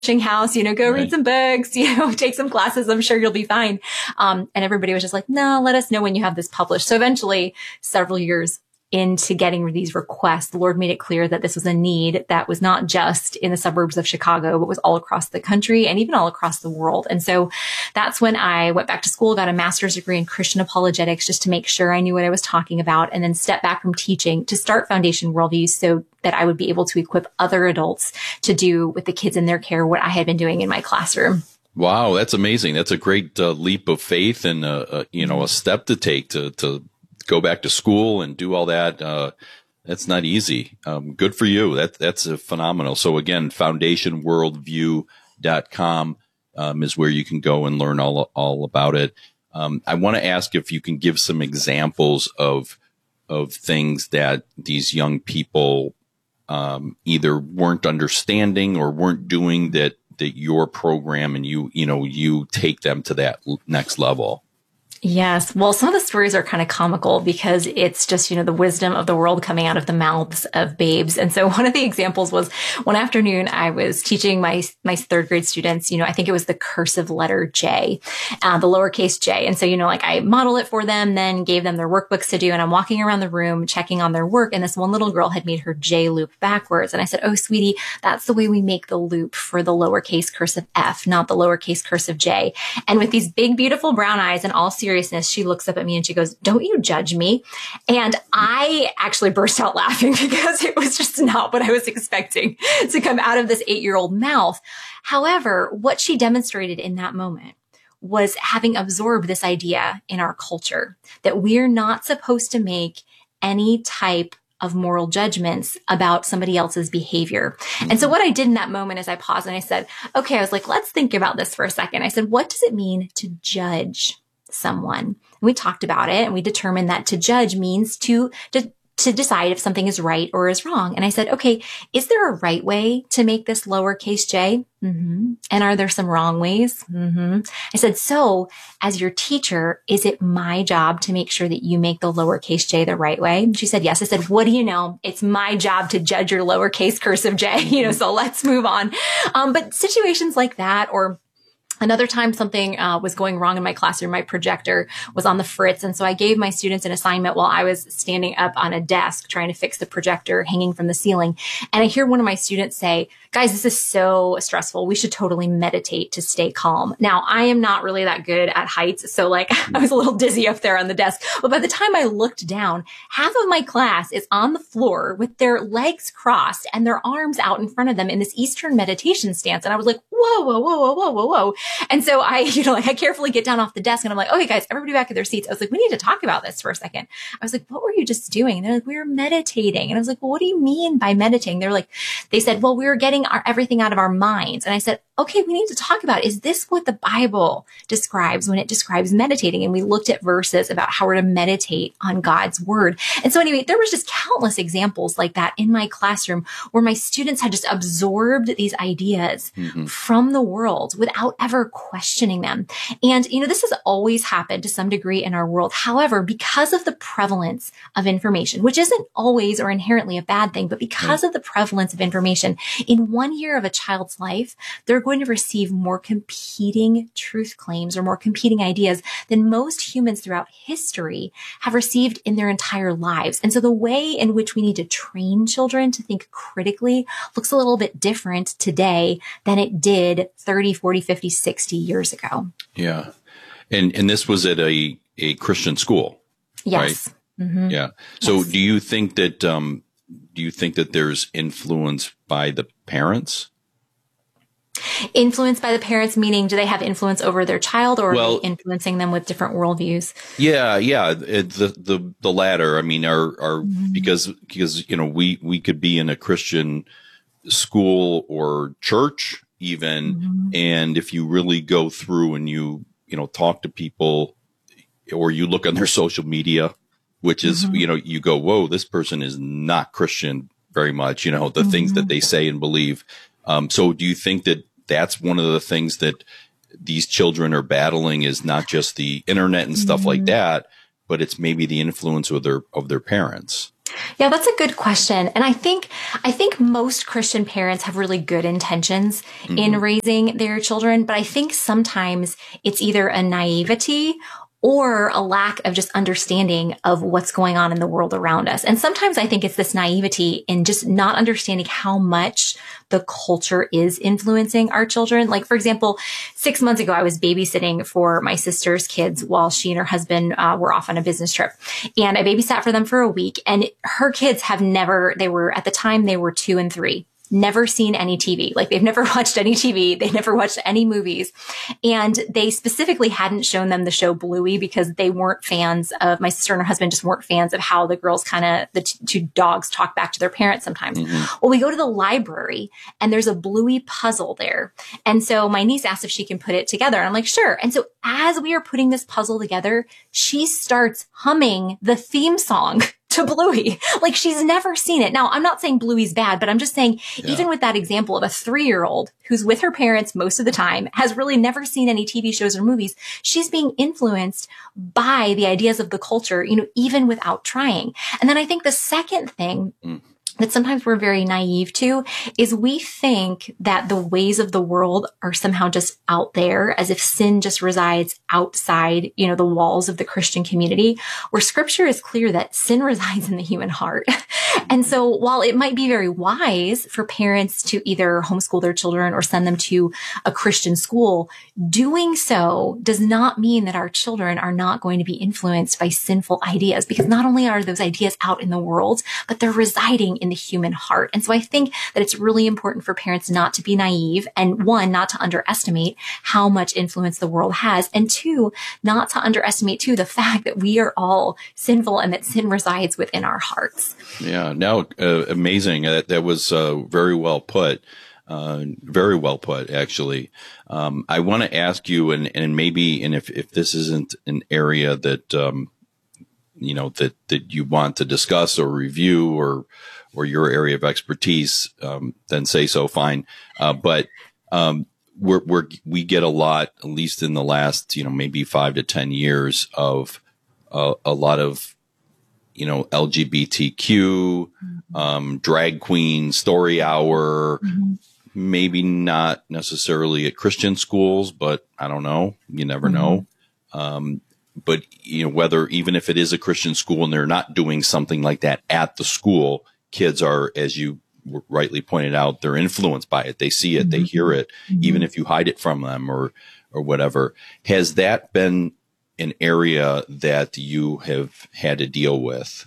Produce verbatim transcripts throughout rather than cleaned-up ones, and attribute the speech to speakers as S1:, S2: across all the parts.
S1: house, you know, go
S2: right.
S1: read some books, you know, take some classes. I'm sure you'll be fine. Um, and everybody was just like, no, let us know when you have this published. So eventually, several years into getting these requests, the Lord made it clear that this was a need that was not just in the suburbs of Chicago, but was all across the country and even all across the world. And so that's when I went back to school, got a master's degree in Christian apologetics just to make sure I knew what I was talking about, and then stepped back from teaching to start Foundation Worldview so that I would be able to equip other adults to do with the kids in their care what I had been doing in my classroom.
S2: Wow, that's amazing. That's a great uh, leap of faith and, uh, uh, you know, a step to take to, to go back to school and do all that. Uh, that's not easy. Um, good for you. That, that's a phenomenal. So again, foundation worldview dot com um, is where you can go and learn all, all about it. Um, I want to ask if you can give some examples of, of things that these young people um, either weren't understanding or weren't doing that, that your program and you, you know, you take them to that next level.
S1: Yes. Well, some of the stories are kind of comical because it's just, you know, the wisdom of the world coming out of the mouths of babes. And so one of the examples was one afternoon I was teaching my, my third grade students, you know, I think it was the cursive letter J, uh, the lowercase J. And so, you know, like I model it for them, then gave them their workbooks to do. And I'm walking around the room checking on their work. And this one little girl had made her J loop backwards. And I said, oh, sweetie, that's the way we make the loop for the lowercase cursive F, not the lowercase cursive J. And with these big, beautiful brown eyes and all seriousness, she looks up at me and she goes, don't you judge me? And I actually burst out laughing because it was just not what I was expecting to come out of this eight-year-old mouth. However, what she demonstrated in that moment was having absorbed this idea in our culture that we're not supposed to make any type of moral judgments about somebody else's behavior. Mm-hmm. And so what I did in that moment is I paused and I said, okay, I was like, let's think about this for a second. I said, what does it mean to judge someone? And we talked about it and we determined that to judge means to, to, to decide if something is right or is wrong. And I said, okay, is there a right way to make this lowercase J? Mm-hmm. And are there some wrong ways? Mm-hmm. I said, so as your teacher, is it my job to make sure that you make the lowercase J the right way? And she said, yes. I said, what do you know? It's my job to judge your lowercase cursive J, you know, so let's move on. Um, but situations like that, or another time something uh, was going wrong in my classroom, my projector was on the fritz. And so I gave my students an assignment while I was standing up on a desk trying to fix the projector hanging from the ceiling. And I hear one of my students say, guys, this is so stressful. We should totally meditate to stay calm. Now, I am not really that good at heights. So like I was a little dizzy up there on the desk. But by the time I looked down, half of my class is on the floor with their legs crossed and their arms out in front of them in this Eastern meditation stance. And I was like, whoa, whoa, whoa, whoa, whoa, whoa, whoa. And so I, you know, like I carefully get down off the desk and I'm like, okay, guys, everybody back at their seats. I was like, we need to talk about this for a second. I was like, what were you just doing? And they're like, we were meditating. And I was like, well, what do you mean by meditating? They're like, they said, well, we were getting our, everything out of our minds. And I said, okay, we need to talk about, is this what the Bible describes when it describes meditating? And we looked at verses about how we're to meditate on God's word. And so anyway, there was just countless examples like that in my classroom where my students had just absorbed these ideas mm-hmm. from the world without ever questioning them. And, you know, this has always happened to some degree in our world. However, because of the prevalence of information, which isn't always or inherently a bad thing, but because mm-hmm. of the prevalence of information, in one year of a child's life, they're going to receive more competing truth claims or more competing ideas than most humans throughout history have received in their entire lives. And so the way in which we need to train children to think critically looks a little bit different today than it did thirty, forty, fifty, sixty years ago.
S2: Yeah. And, and this was at a, a Christian school.
S1: Yes.
S2: Right?
S1: Mm-hmm.
S2: Yeah. So
S1: yes.
S2: do you think that, um, do you think that there's influence by the parents?
S1: Influenced by the parents, meaning do they have influence over their child, or
S2: well,
S1: are they influencing them with different worldviews?
S2: Yeah, yeah, it, the the the latter. I mean, are are
S1: mm-hmm.
S2: because because you know we we could be in a Christian school or church even, mm-hmm. and if you really go through and you you know talk to people, or you look on their social media, which is mm-hmm. you know you go, whoa, this person is not Christian very much. You know the mm-hmm. things that they say and believe. Um, so do you think that that's one of the things that these children are battling, is not just the internet and stuff mm-hmm. like that, but it's maybe the influence of their, of their parents?
S1: Yeah, that's a good question. And I think, I think most Christian parents have really good intentions mm-hmm. in raising their children, but I think sometimes it's either a naivety or a lack of just understanding of what's going on in the world around us. And sometimes I think it's this naivety in just not understanding how much the culture is influencing our children. Like, for example, six months ago, I was babysitting for my sister's kids while she and her husband uh, were off on a business trip. And I babysat for them for a week. And her kids have never, they were, at the time, they were two and three. Never seen any T V. Like they've never watched any T V. They never watched any movies. And they specifically hadn't shown them the show Bluey because they weren't fans of, my sister and her husband just weren't fans of how the girls kind of, the t- two dogs talk back to their parents sometimes. Mm-hmm. Well, we go to the library and there's a Bluey puzzle there. And so my niece asked if she can put it together. And I'm like, sure. And so as we are putting this puzzle together, she starts humming the theme song to Bluey. Like she's never seen it. Now, I'm not saying Bluey's bad, but I'm just saying, yeah. even with that example of a three-year-old who's with her parents most of the time, has really never seen any T V shows or movies, she's being influenced by the ideas of the culture, you know, even without trying. And then I think the second thing mm. that sometimes we're very naive to is we think that the ways of the world are somehow just out there, as if sin just resides outside, you know, the walls of the Christian community, where scripture is clear that sin resides in the human heart. And so while it might be very wise for parents to either homeschool their children or send them to a Christian school, doing so does not mean that our children are not going to be influenced by sinful ideas, because not only are those ideas out in the world, but they're residing in the human heart. And so I think that it's really important for parents not to be naive, and one, not to underestimate how much influence the world has, and two, not to underestimate too the fact that we are all sinful and that sin resides within our hearts.
S2: Yeah, now uh, amazing. That that was uh, very well put. Uh, very well put, actually. Um, I want to ask you, and and maybe, and if if this isn't an area that um, you know that that you want to discuss or review, or or your area of expertise, um, then say so. Fine. Uh, but um, we're, we're, we get a lot, at least in the last, you know, maybe five to ten years, of uh, a lot of, you know, L G B T Q, um, drag queen, story hour, mm-hmm. maybe not necessarily at Christian schools, but I don't know. You never mm-hmm. know. Um, but, you know, whether, even if it is a Christian school and they're not doing something like that at the school, kids are, as you rightly pointed out, they're influenced by it. They see it, mm-hmm. they hear it, mm-hmm. even if you hide it from them or, or whatever. Has that been an area that you have had to deal with?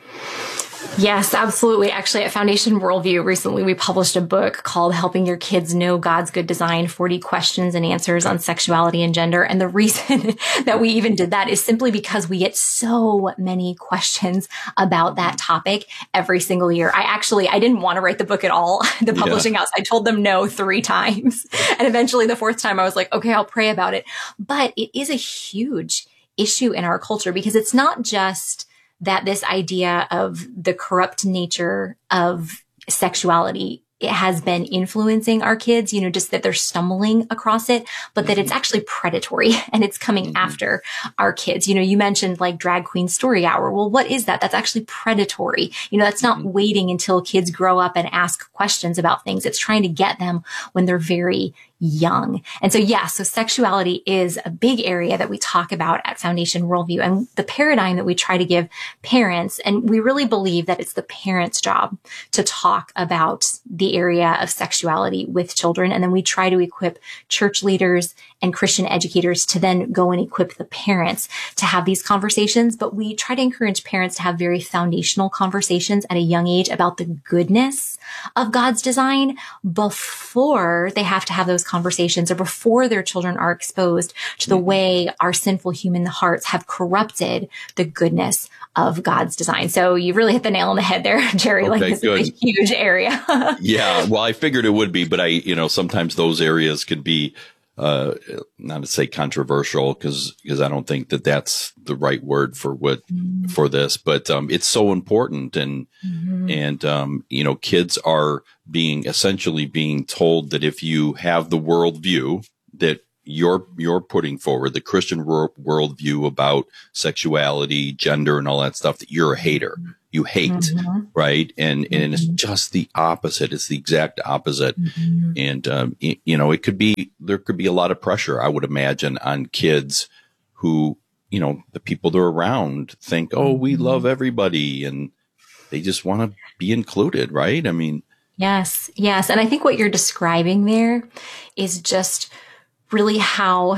S1: Yes, absolutely. Actually, at Foundation Worldview, recently we published a book called Helping Your Kids Know God's Good Design, forty Questions and Answers on Sexuality and Gender. And the reason that we even did that is simply because we get so many questions about that topic every single year. I actually, I didn't want to write the book at all. The publishing yeah. house, I told them no three times. And eventually the fourth time I was like, okay, I'll pray about it. But it is a huge issue in our culture, because it's not just that this idea of the corrupt nature of sexuality, it has been influencing our kids, you know, just that they're stumbling across it, but that it's actually predatory and it's coming mm-hmm. after our kids. You know, you mentioned like drag queen story hour. Well, what is that? That's actually predatory. You know, that's not mm-hmm. waiting until kids grow up and ask questions about things. It's trying to get them when they're very young. And so, yeah, so sexuality is a big area that we talk about at Foundation Worldview, and the paradigm that we try to give parents. And we really believe that it's the parents' job to talk about the area of sexuality with children. And then we try to equip church leaders and Christian educators to then go and equip the parents to have these conversations. But we try to encourage parents to have very foundational conversations at a young age about the goodness of God's design before they have to have those conversations, or before their children are exposed to the way our sinful human hearts have corrupted the goodness of God's design. So you really hit the nail on the head there, Jerry. Okay, like this good. is a huge area.
S2: Yeah. Well, I figured it would be, but I, you know, sometimes those areas could be, uh, not to say controversial, because, because I don't think that that's the right word for what, mm-hmm. for this, but, um, it's so important. And, mm-hmm. and, um, you know, kids are being essentially being told that if you have the worldview that you're, you're putting forward, the Christian wor- worldview about sexuality, gender, and all that stuff, that you're a hater. You hate, mm-hmm. right? And, mm-hmm. and it's just the opposite. It's the exact opposite. Mm-hmm. And, um, it, you know, it could be, there could be a lot of pressure, I would imagine, on kids who, you know, the people they're around think, oh, we love everybody, and they just want to be included, right? I mean,
S1: yes, yes. And I think what you're describing there is just really how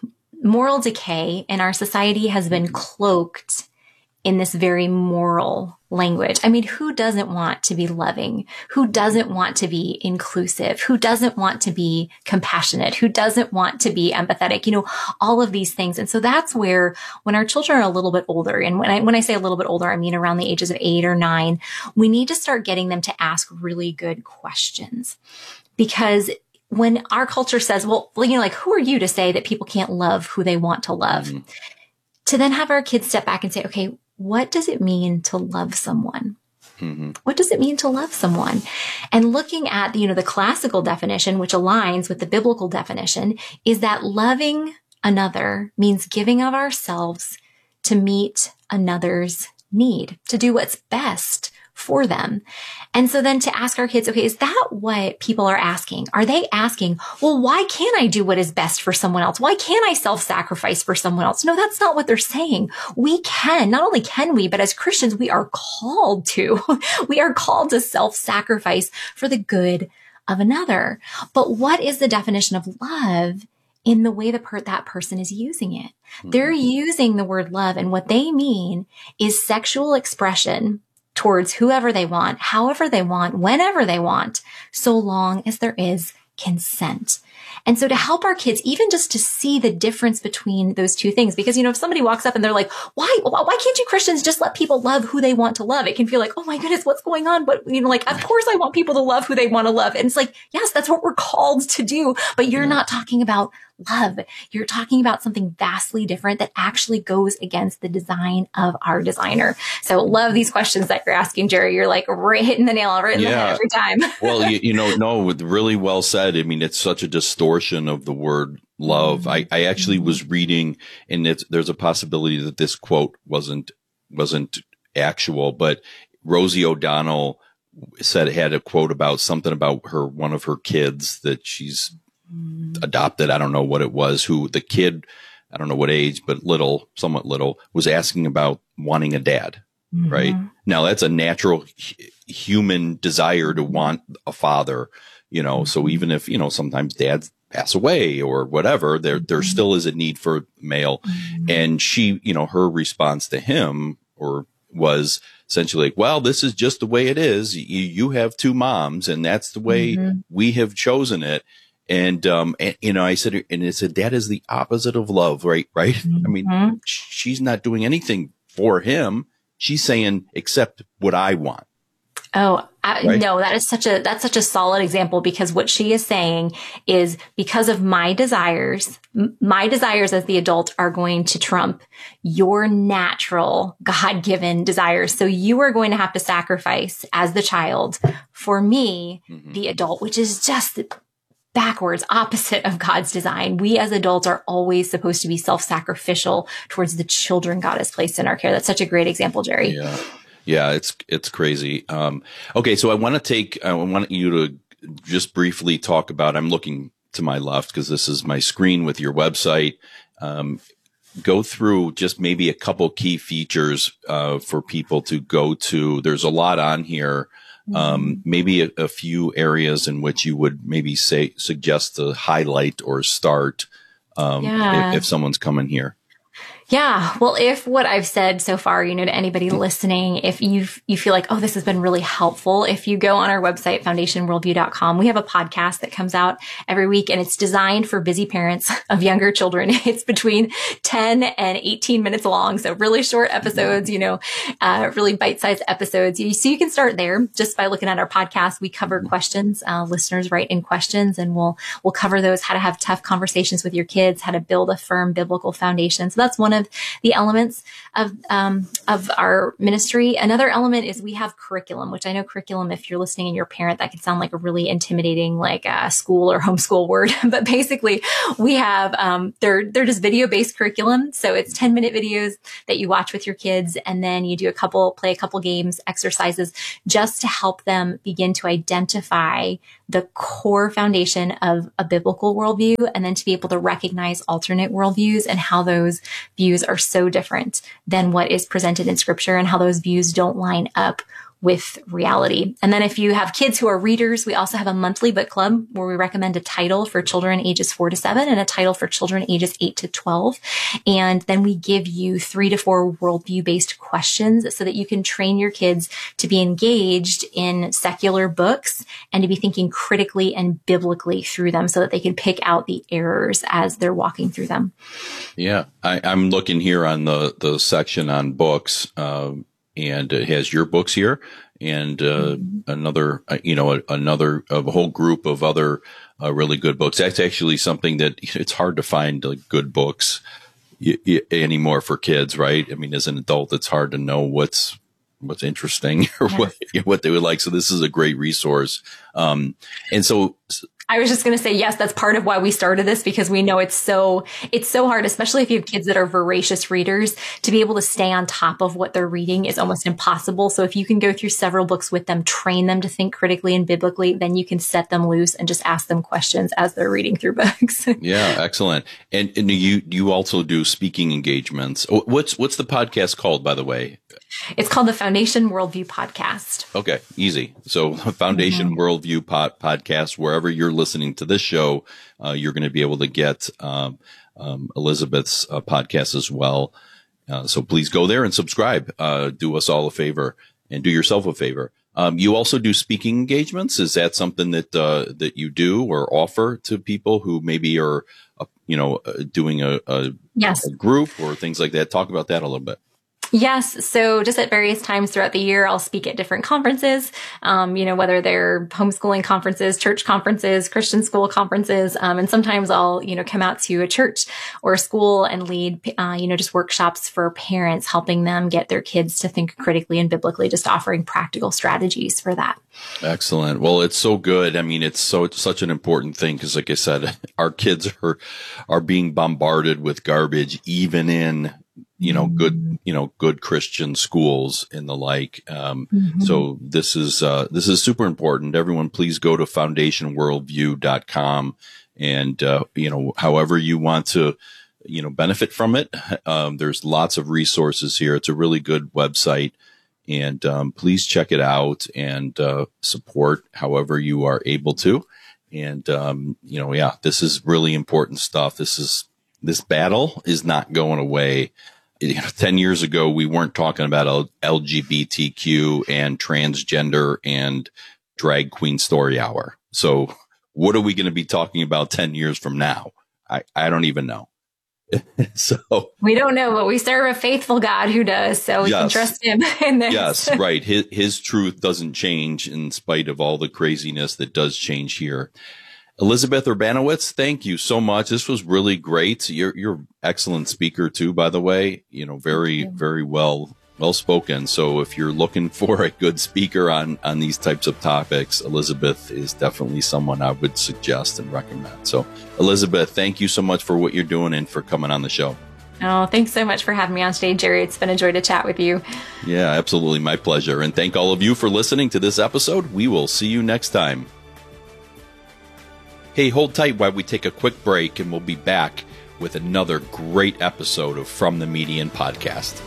S1: moral decay in our society has been cloaked in this very moral language. I mean, who doesn't want to be loving? Who doesn't want to be inclusive? Who doesn't want to be compassionate? Who doesn't want to be empathetic? You know, all of these things. And so that's where, when our children are a little bit older, and when I, when I say a little bit older, I mean around the ages of eight or nine, we need to start getting them to ask really good questions. Because when our culture says, well, you know, like, who are you to say that people can't love who they want to love? Mm-hmm. To then have our kids step back and say, okay, what does it mean to love someone? Mm-hmm. What does it mean to love someone? And looking at, you know, the classical definition, which aligns with the biblical definition, is that loving another means giving of ourselves to meet another's need, to do what's best for them. And so then to ask our kids, okay, is that what people are asking? Are they asking, well, why can't I do what is best for someone else? Why can't I self-sacrifice for someone else? No, that's not what they're saying. We can, not only can we, but as Christians, we are called to, we are called to self-sacrifice for the good of another. But what is the definition of love in the way the per- that person is using it? Mm-hmm. They're using the word love, and what they mean is sexual expression towards whoever they want, however they want, whenever they want, so long as there is consent. And so to help our kids, even just to see the difference between those two things, because, you know, if somebody walks up and they're like, why, why can't you Christians just let people love who they want to love? It can feel like, oh my goodness, what's going on? But, you know, like, of course I want people to love who they want to love. And it's like, yes, that's what we're called to do. But you're yeah. not talking about love. You're talking about something vastly different that actually goes against the design of our designer. So love these questions that you're asking, Jerry. You're like right hitting the nail right in yeah. the head every time.
S2: Well, you, you know, no, really well said. I mean, it's such a distortion of the word love. Mm-hmm. I, I actually mm-hmm. was reading, and it's, there's a possibility that this quote wasn't, wasn't actual, but Rosie O'Donnell said, had a quote about something about her, one of her kids that she's adopted. I don't know what it was, who the kid, I don't know what age, but little, somewhat little, was asking about wanting a dad, mm-hmm. right? Now that's a natural h- human desire to want a father, you know, mm-hmm. so even if, you know, sometimes dads pass away or whatever, there, there mm-hmm. still is a need for male. Mm-hmm. And she, you know, her response to him or was essentially like, well, this is just the way it is. You, you have two moms, and that's the way mm-hmm. we have chosen it. And, um, and, you know, I said, and it said, that is the opposite of love, right? Right. Mm-hmm. I mean, she's not doing anything for him. She's saying, accept what I want.
S1: Oh, I, right? No, that is such a, that's such a solid example, because what she is saying is, because of my desires, m- my desires as the adult are going to trump your natural God-given desires. So you are going to have to sacrifice as the child for me, mm-hmm. the adult, which is just backwards, opposite of God's design. We as adults are always supposed to be self-sacrificial towards the children God has placed in our care. That's such a great example, Jerry.
S2: Yeah. Yeah. It's, it's crazy. Um, okay. So I want to take, I want you to just briefly talk about, I'm looking to my left because this is my screen with your website. Um, go through just maybe a couple key features, uh, for people to go to. There's a lot on here. Um, maybe a, a few areas in which you would maybe say, suggest to highlight or start, um, yeah. if, if someone's coming here.
S1: Yeah. Well, if what I've said so far, you know, to anybody listening, if you you feel like, oh, this has been really helpful, if you go on our website, foundation worldview dot com, we have a podcast that comes out every week, and it's designed for busy parents of younger children. It's between ten and eighteen minutes long. So really short episodes, you know, uh, really bite-sized episodes. So you can start there just by looking at our podcast. We cover questions. Uh, listeners write in questions, and we'll, we'll cover those, how to have tough conversations with your kids, how to build a firm biblical foundation. So that's one of the elements of um, of our ministry. Another element is we have curriculum, which I know curriculum, if you're listening and you're a parent, that can sound like a really intimidating, like a school or homeschool word. But basically, we have um, they're they're just video based curriculum. So it's ten minute videos that you watch with your kids, and then you do a couple, play a couple games, exercises, just to help them begin to identify the core foundation of a biblical worldview, and then to be able to recognize alternate worldviews and how those views are so different than what is presented in scripture, and how those views don't line up with reality. And then if you have kids who are readers, we also have a monthly book club where we recommend a title for children ages four to seven and a title for children ages eight to twelve. And then we give you three to four worldview based questions so that you can train your kids to be engaged in secular books and to be thinking critically and biblically through them so that they can pick out the errors as they're walking through them.
S2: Yeah, I, I'm looking here on the, the section on books. Um, And it has your books here, and uh, mm-hmm. another, uh, you know, a, another a whole group of other uh, really good books. That's actually something that it's hard to find like, good books y- y- anymore for kids, right? I mean, as an adult, it's hard to know what's what's interesting or yes. what what they would like. So this is a great resource. Um, and so.
S1: I was just going to say, yes, that's part of why we started this, because we know it's so, it's so hard, especially if you have kids that are voracious readers, to be able to stay on top of what they're reading is almost impossible. So if you can go through several books with them, train them to think critically and biblically, then you can set them loose and just ask them questions as they're reading through books.
S2: Yeah, excellent. And, and you, you also do speaking engagements. What's, what's the podcast called, by the way?
S1: It's called the Foundation Worldview Podcast.
S2: Okay, easy. So Foundation mm-hmm. Worldview pod, Podcast, wherever you're listening to this show, uh, you're going to be able to get um, um, Elizabeth's uh, podcast as well. Uh, so please go there and subscribe. Uh, do us all a favor and do yourself a favor. Um, you also do speaking engagements. Is that something that uh, that you do or offer to people who maybe are, uh, you know, uh, doing a, a,
S1: yes.
S2: a group or things like that? Talk about that a little bit.
S1: Yes. So just at various times throughout the year, I'll speak at different conferences, um, you know, whether they're homeschooling conferences, church conferences, Christian school conferences. Um, and sometimes I'll, you know, come out to a church or a school and lead, uh, you know, just workshops for parents, helping them get their kids to think critically and biblically, just offering practical strategies for that.
S2: Excellent. Well, it's so good. I mean, it's so, it's such an important thing because, like I said, our kids are, are being bombarded with garbage, even in, you know, good, you know, good Christian schools and the like. Um, mm-hmm. So this is, uh, this is super important. Everyone, please go to foundation worldview dot com and, uh, you know, however you want to, you know, benefit from it. Um, there's lots of resources here. It's a really good website, and, um, please check it out and, uh, support however you are able to. And, um, you know, yeah, this is really important stuff. This is, this battle is not going away. You know, ten years ago, we weren't talking about L G B T Q and transgender and drag queen story hour. So what are we going to be talking about ten years from now? I, I don't even know. So
S1: we don't know, but we serve a faithful God who does. So we yes. can trust him in this.
S2: Yes, right. His, his truth doesn't change in spite of all the craziness that does change here. Elizabeth Urbanowicz, thank you so much. This was really great. You're, you're an excellent speaker too, by the way, you know, very, very well, well spoken. So if you're looking for a good speaker on, on these types of topics, Elizabeth is definitely someone I would suggest and recommend. So Elizabeth, thank you so much for what you're doing and for coming on the show.
S1: Oh, thanks so much for having me on stage, Jerry. It's been a joy to chat with you.
S2: Yeah, absolutely. My pleasure. And thank all of you for listening to this episode. We will see you next time. Hey, hold tight while we take a quick break, and we'll be back with another great episode of From the Median Podcast.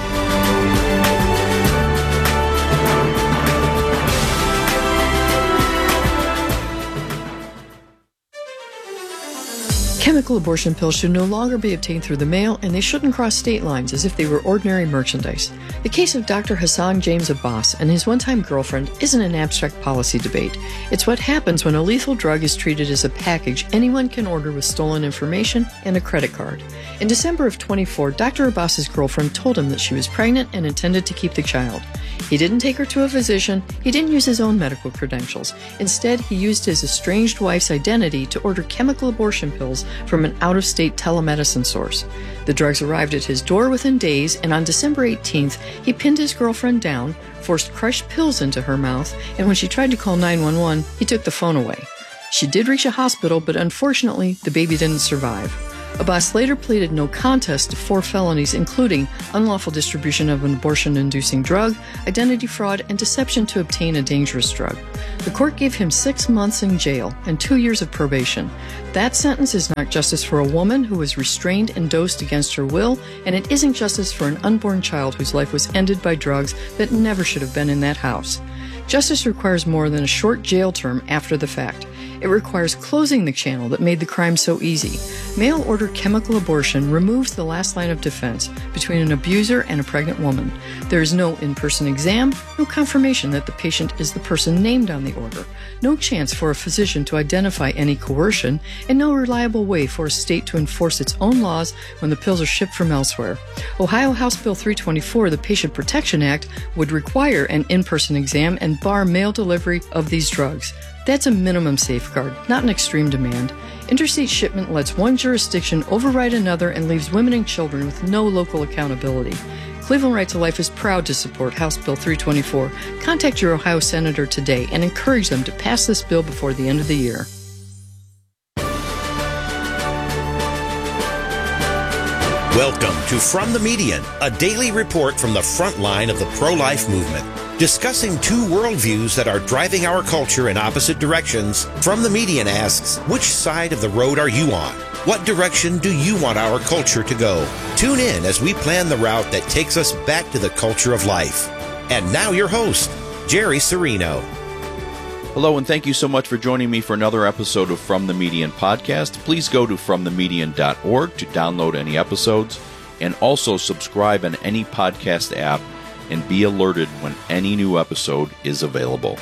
S3: Chemical abortion pills should no longer be obtained through the mail, and they shouldn't cross state lines as if they were ordinary merchandise. The case of Doctor Hassan James Abbas and his one-time girlfriend isn't an abstract policy debate. It's what happens when a lethal drug is treated as a package anyone can order with stolen information and a credit card. In December of twenty-four, Doctor Abbas's girlfriend told him that she was pregnant and intended to keep the child. He didn't take her to a physician. He didn't use his own medical credentials. Instead, he used his estranged wife's identity to order chemical abortion pills from an out-of-state telemedicine source. The drugs arrived at his door within days, and on December eighteenth, he pinned his girlfriend down, forced crushed pills into her mouth, and when she tried to call nine one one, he took the phone away. She did reach a hospital, but unfortunately, the baby didn't survive. Abbas later pleaded no contest to four felonies, including unlawful distribution of an abortion-inducing drug, identity fraud, and deception to obtain a dangerous drug. The court gave him six months in jail and two years of probation. That sentence is not justice for a woman who was restrained and dosed against her will, and it isn't justice for an unborn child whose life was ended by drugs that never should have been in that house. Justice requires more than a short jail term after the fact. It requires closing the channel that made the crime so easy. Mail-order chemical abortion removes the last line of defense between an abuser and a pregnant woman. There is no in-person exam, no confirmation that the patient is the person named on the order, no chance for a physician to identify any coercion, and no reliable way for a state to enforce its own laws when the pills are shipped from elsewhere. Ohio House Bill three twenty-four, the Patient Protection Act, would require an in-person exam and bar mail delivery of these drugs. That's a minimum safeguard, not an extreme demand. Interstate shipment lets one jurisdiction override another and leaves women and children with no local accountability. Cleveland Right to Life is proud to support House Bill three twenty-four. Contact your Ohio senator today and encourage them to pass this bill before the end of the year.
S4: Welcome to From the Median, a daily report from the front line of the pro-life movement. Discussing two worldviews that are driving our culture in opposite directions, From the Median asks, which side of the road are you on? What direction do you want our culture to go? Tune in as we plan the route that takes us back to the culture of life. And now your host, Jerry Serino.
S2: Hello, and thank you so much for joining me for another episode of From the Median podcast. Please go to from the median dot org to download any episodes, and also subscribe on any podcast app and be alerted when any new episode is available.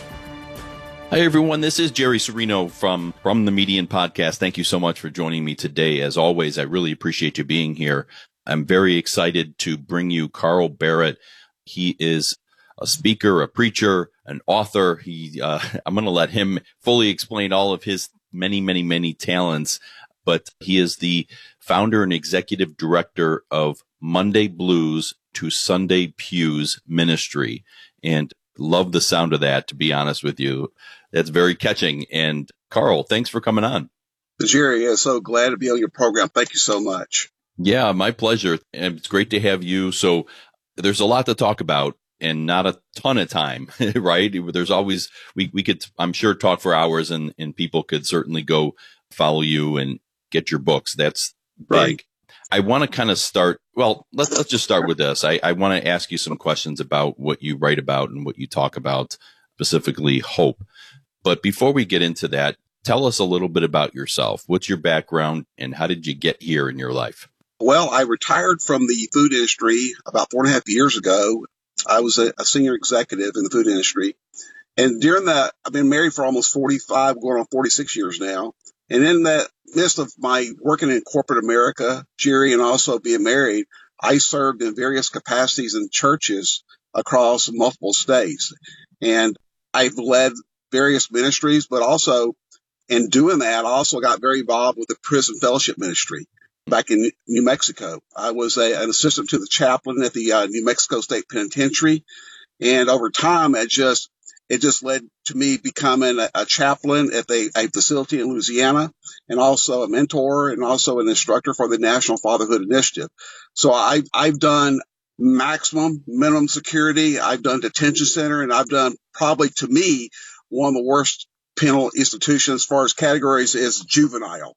S2: Hi, everyone. This is Jerry Serino from From the Median podcast. Thank you so much for joining me today. As always, I really appreciate you being here. I'm very excited to bring you Carl Barrett. He is a speaker, a preacher, an author. He, uh, I'm going to let him fully explain all of his many, many, many talents, but he is the founder and executive director of Monday Blues to Sunday Pews Ministry. And love the sound of that, to be honest with you. That's very catching. And Carl, thanks for coming on.
S5: Jerry, yeah, so glad to be on your program. Thank you so much.
S2: Yeah, my pleasure. And it's great to have you. So there's a lot to talk about and not a ton of time, right? There's always, we, we could, I'm sure, talk for hours, and, and people could certainly go follow you and get your books. That's big. Right. I want to kind of start, well, let's, let's just start with this. I, I want to ask you some questions about what you write about and what you talk about, specifically hope. But before we get into that, tell us a little bit about yourself. What's your background and how did you get here in your life?
S5: Well, I retired from the food industry about four and a half years ago. I was a, a senior executive in the food industry. And during that, I've been married for almost forty-five, going on forty-six years now. And in that midst of my working in corporate America, Jerry, and also being married, I served in various capacities in churches across multiple states. And I've led various ministries, but also in doing that, I also got very involved with the prison fellowship ministry back in New Mexico. I was a, an assistant to the chaplain at the uh, New Mexico State Penitentiary. And over time, it just It just led to me becoming a, a chaplain at the, a facility in Louisiana, and also a mentor and also an instructor for the National Fatherhood Initiative. So I've, I've done maximum minimum security. I've done detention center, and I've done probably, to me, one of the worst penal institutions as far as categories is juvenile.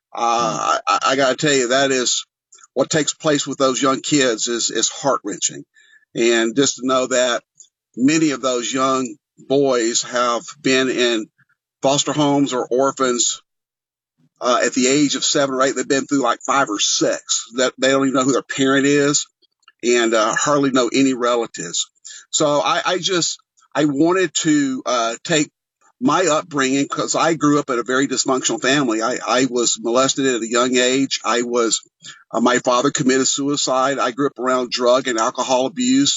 S5: Uh, I, I got to tell you, that is what takes place with those young kids is, is heart wrenching. And just to know that many of those young boys have been in foster homes or orphans uh, at the age of seven or eight. They've been through like five or six. That they don't even know who their parent is, and uh, hardly know any relatives. So I, I just I wanted to uh, take my upbringing, because I grew up in a very dysfunctional family. I, I was molested at a young age. I was uh, my father committed suicide. I grew up around drug and alcohol abuse.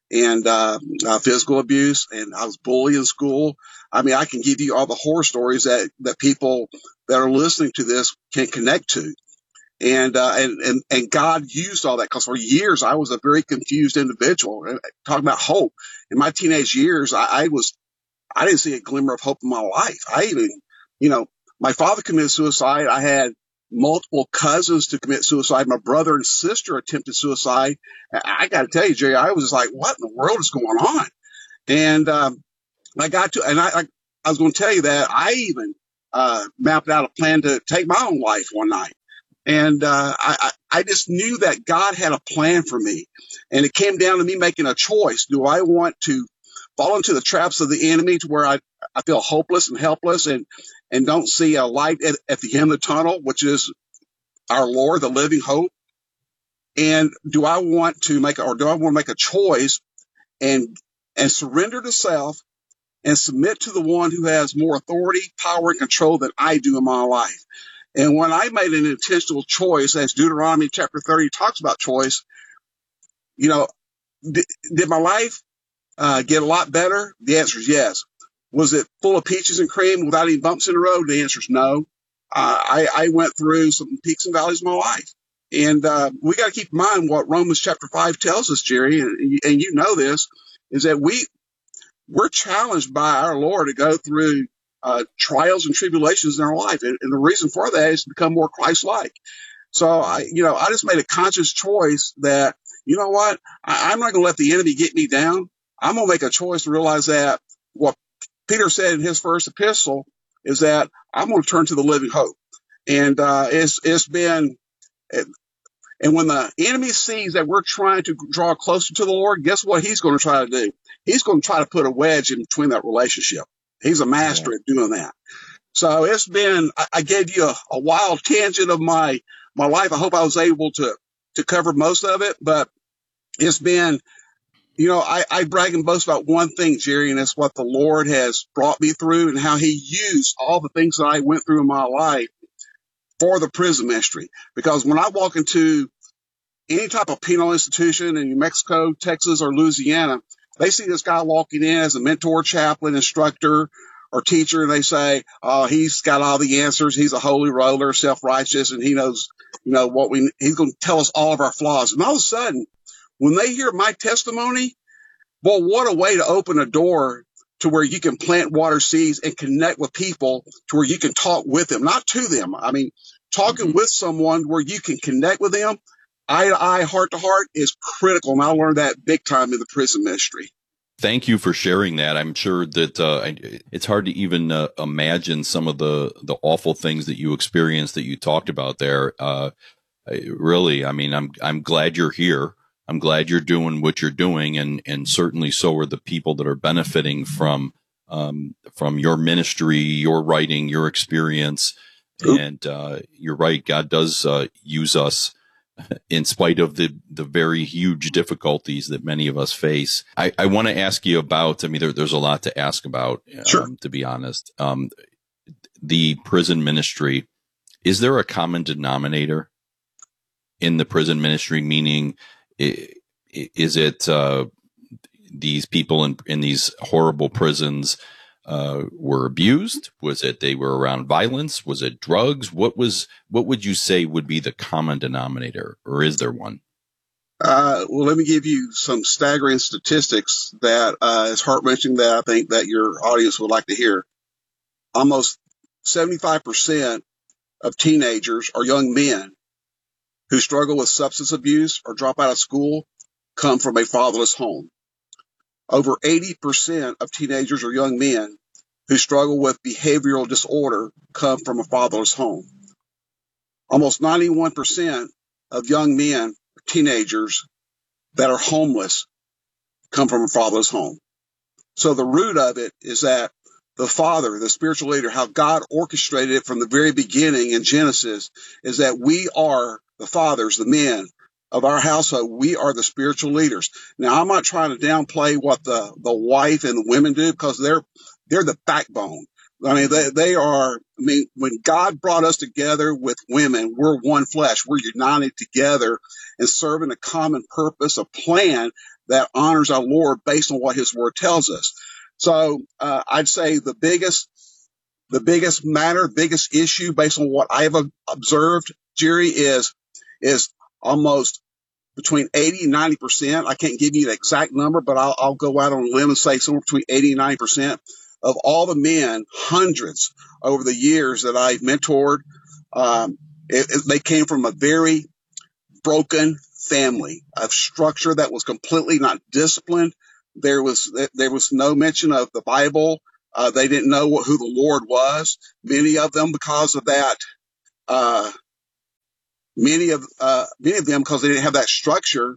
S5: and uh, uh, physical abuse, and I was bullied in school. I mean, I can give you all the horror stories that, that people that are listening to this can connect to. And, uh, and, and, and God used all that, because for years I was a very confused individual. And talking about hope, in my teenage years, I, I was, I didn't see a glimmer of hope in my life. I even, you know, my father committed suicide. I had multiple cousins to commit suicide. My brother and sister attempted suicide. I got to tell you, Jerry, I was like, what in the world is going on? And, um, I got to, and I, I, I was going to tell you that I even, uh, mapped out a plan to take my own life one night. And, uh, I, I just knew that God had a plan for me. And it came down to me making a choice. Do I want to fall into the traps of the enemy to where I, I feel hopeless and helpless and, and don't see a light at, at the end of the tunnel, which is our Lord, the living hope? And do I want to make, or do I want to make a choice and, and surrender to self and submit to the one who has more authority, power, and control than I do in my life? And when I made an intentional choice, as Deuteronomy chapter thirty talks about choice, you know, did, did my life uh, get a lot better? The answer is yes. Was it full of peaches and cream without any bumps in the road? The answer is no. Uh, I, I went through some peaks and valleys in my life. And uh, we got to keep in mind what Romans chapter five tells us, Jerry, and, and you know this, is that we, we're challenged by our Lord to go through uh, trials and tribulations in our life. And, and the reason for that is to become more Christ-like. So, I, you know, I just made a conscious choice that, you know what, I, I'm not going to let the enemy get me down. I'm going to make a choice to realize that what Peter said in his first epistle is that I'm going to turn to the living hope. And uh, it's, it's been, and when the enemy sees that we're trying to draw closer to the Lord, guess what he's going to try to do? He's going to try to put a wedge in between that relationship. He's a master yeah. at doing that. So it's been, I, I gave you a, a wild tangent of my, my life. I hope I was able to, to cover most of it, but it's been, you know, I, I brag and boast about one thing, Jerry, and it's what the Lord has brought me through and how he used all the things that I went through in my life for the prison ministry. Because when I walk into any type of penal institution in New Mexico, Texas, or Louisiana, they see this guy walking in as a mentor, chaplain, instructor, or teacher, and they say, oh, he's got all the answers. He's a holy roller, self-righteous, and he knows, you know, what we, he's going to tell us all of our flaws. And all of a sudden, when they hear my testimony, well, what a way to open a door to where you can plant water seeds and connect with people to where you can talk with them, not to them. I mean, talking mm-hmm. with someone where you can connect with them, eye to eye, heart to heart, is critical. And I learned that big time in the prison ministry.
S2: Thank you for sharing that. I'm sure that uh, it's hard to even uh, imagine some of the, the awful things that you experienced that you talked about there. Uh, really, I mean, I'm I'm glad you're here. I'm glad you're doing what you're doing, and and certainly so are the people that are benefiting from um, from your ministry, your writing, your experience. Oop. And uh, you're right. God does uh, use us in spite of the, the very huge difficulties that many of us face. I, I want to ask you about, I mean, there, there's a lot to ask about, um,
S5: sure.
S2: to be honest. Um, the prison ministry, is there a common denominator in the prison ministry? Meaning, is it, uh, these people in, in these horrible prisons, Uh, were abused? Was it they were around violence? Was it drugs? What was, what would you say would be the common denominator, or is there one?
S5: Uh, well, let me give you some staggering statistics that uh, is heart-wrenching that I think that your audience would like to hear. Almost seventy-five percent of teenagers or young men who struggle with substance abuse or drop out of school come from a fatherless home. Over eighty percent of teenagers or young men who struggle with behavioral disorder come from a fatherless home. Almost ninety-one percent of young men, teenagers that are homeless, come from a fatherless home. So the root of it is that the father, the spiritual leader, how God orchestrated it from the very beginning in Genesis, is that we are the fathers, the men of our household. We are the spiritual leaders. Now, I'm not trying to downplay what the, the wife and the women do, because they're, they're the backbone. I mean, they, they are, I mean, when God brought us together with women, we're one flesh. We're united together and serving a common purpose, a plan that honors our Lord based on what his word tells us. So, uh, I'd say the biggest, the biggest matter, biggest issue based on what I've observed, Jerry, is, is almost between eighty and ninety percent. I can't give you an exact number, but I'll, I'll go out on a limb and say somewhere between eighty and ninety percent of all the men, hundreds over the years that I've mentored, um, it, it, they came from a very broken family, a structure that was completely not disciplined. There was, there was no mention of the Bible. Uh, they didn't know what, who the Lord was. Many of them, because of that, uh, many of, uh, many of them, because they didn't have that structure,